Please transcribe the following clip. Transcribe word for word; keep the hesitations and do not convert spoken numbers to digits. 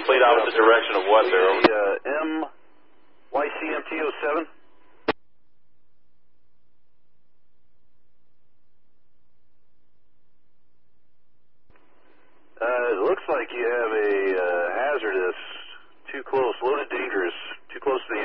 complete opposite direction of what there? The uh, M Y C M T oh seven. Uh, it looks like you have a uh, hazardous, too close, loaded dangerous, too close to the